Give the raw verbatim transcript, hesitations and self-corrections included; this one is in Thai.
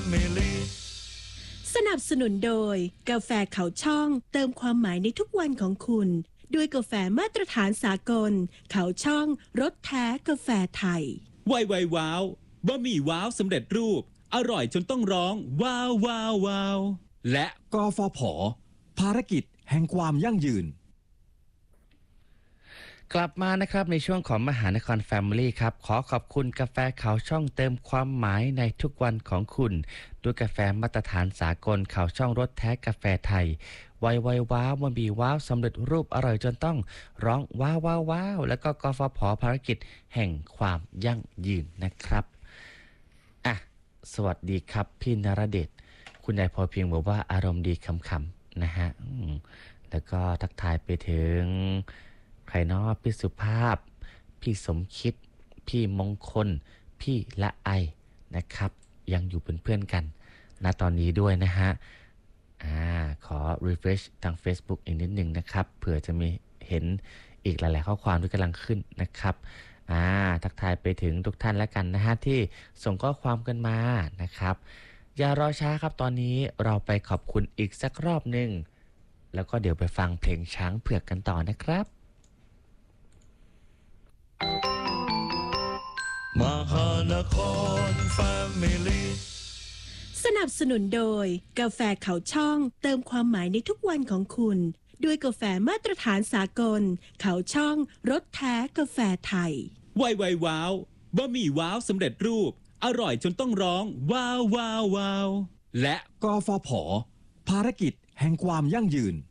Family สนับสนุนโดยกาแฟเขาช่องเติมความหมายในทุกวันของคุณด้วยกาแฟมาตรฐานสากลเขาช่องรสแท้กาแฟไทยไวไวว้าวบะหมี่ว้าวสำเร็จรูปอร่อยจนต้องร้องว้าวว้าวว้าวและกฟผ.ภารกิจแห่งความยั่งยืนกลับมานะครับในช่วงของมหานคร Family ครับขอขอบคุณกาแฟเขาช่องเติมความหมายในทุกวันของคุณด้วยกาแฟมาตรฐานสากลเขาช่องรสแท้กาแฟไทยไวไวว้าวบะหมี่ว้าวสำเร็จรูปอร่อยจนต้องร้องว้าวว้าวว้าวแล้วก็กฟผ.ภารกิจแห่งความยั่งยืนนะครับอ่ะสวัสดีครับพี่นรเดชคุณยายพอเพียงบอกว่าอารมณ์ดีคำๆนะฮะแล้วก็ทักทายไปถึงใครเนาะพี่สุภาพพี่สมคิดพี่มงคลพี่ละไอนะครับยังอยู่เป็นเพื่อนกันณตอนนี้ด้วยนะฮะอ่าขอ refresh ทาง Facebook อีกนิดนึงนะครับเผื่อจะมีเห็นอีกหลายๆข้อความที่กำลังขึ้นนะครับอ่าทักทายไปถึงทุกท่านแล้วกันนะฮะที่ส่งข้อความกันมานะครับอย่ารอช้าครับตอนนี้เราไปขอบคุณอีกสักรอบหนึ่งแล้วก็เดี๋ยวไปฟังเพลงช้างเผือกกันต่อนะครับมหานคร Family สนับสนุนโดยกาแฟเขาช่องเติมความหมายในทุกวันของคุณด้วยกาแฟมาตรฐานสากลเขาช่องรสแท้กาแฟไทยไวไวว้าวบะหมี่ว้าวสำเร็จรูปอร่อยจนต้องร้องว้าวว้าวว้าวและกฟผ.ภารกิจแห่งความยั่งยืน